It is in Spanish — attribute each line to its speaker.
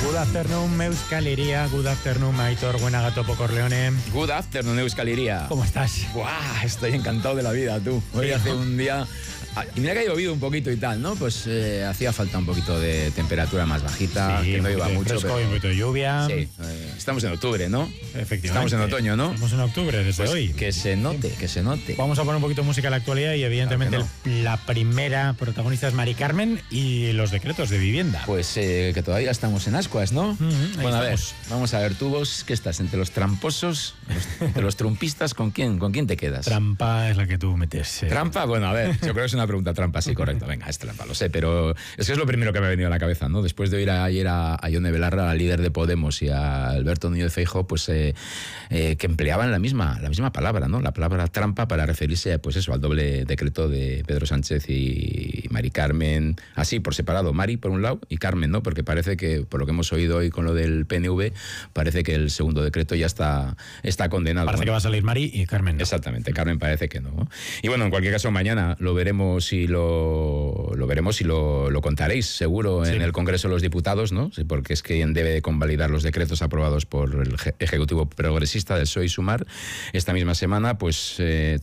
Speaker 1: Good afternoon, Euskal Hiria. Good afternoon, Aitor Buenagato Corleone.
Speaker 2: Good afternoon, Euskal Hiria.
Speaker 1: ¿Cómo estás?
Speaker 2: Buah, estoy encantado de la vida, tú. Hoy hace un día... Y mira que ha llovido un poquito y tal, ¿no? Pues hacía falta un poquito de temperatura más bajita,
Speaker 1: sí,
Speaker 2: que no iba mucho.
Speaker 1: Fresco, pero... un poquito de lluvia.
Speaker 2: Sí, estamos en octubre, ¿no?
Speaker 1: Efectivamente.
Speaker 2: Estamos en otoño, ¿no?
Speaker 1: Estamos en octubre desde
Speaker 2: pues
Speaker 1: hoy.
Speaker 2: Que se note, que se note.
Speaker 1: Vamos a poner un poquito de música a la actualidad y evidentemente
Speaker 2: Claro
Speaker 1: la primera protagonista es Mari Carmen y los decretos de vivienda.
Speaker 2: Pues que todavía estamos en ascuas, ¿no? Bueno, a ver, vamos a ver, tú vos, ¿qué estás? ¿Entre los tramposos? ¿Entre los trumpistas? ¿Con quién te quedas?
Speaker 1: Trampa es la que tú metes.
Speaker 2: ¿Trampa? Bueno, a ver, yo creo que es una pregunta trampa, sí, correcto. Venga, es trampa, lo sé, pero es que es lo primero que me ha venido a la cabeza, ¿no? Después de oír ayer a Ione Belarra, al líder de Podemos, y a Alberto Núñez Feijóo, pues que empleaban la misma palabra, ¿no? La palabra trampa para referirse, pues eso, al doble decreto de Pedro Sánchez y Mari Carmen, así por separado, Mari por un lado y Carmen, ¿no? Porque parece que, por lo que hemos oído hoy con lo del PNV, parece que el segundo decreto ya está condenado.
Speaker 1: Parece que va a salir Mari y Carmen no.
Speaker 2: Exactamente, Carmen parece que no. Y bueno, en cualquier caso, mañana lo veremos y lo contaréis seguro en el Congreso de los Diputados, ¿no? Sí, porque es quien debe convalidar los decretos aprobados por el Ejecutivo Progresista del PSOE y Sumar. Esta misma semana, pues